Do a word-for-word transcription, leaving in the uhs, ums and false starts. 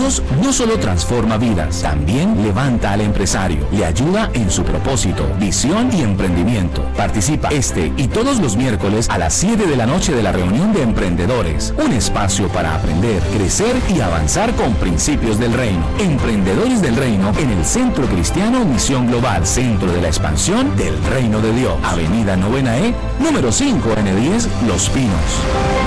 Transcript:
Dios no solo transforma vidas, también levanta al empresario, le ayuda en su propósito, visión y emprendimiento. Participa este y todos los miércoles a las siete de la noche de la reunión de emprendedores, un espacio para aprender, crecer y avanzar con principios del reino. Emprendedores del Reino en el Centro Cristiano Misión Global, Centro de la Expansión del Reino de Dios. Avenida Novena E, número cinco N diez, Los Pinos.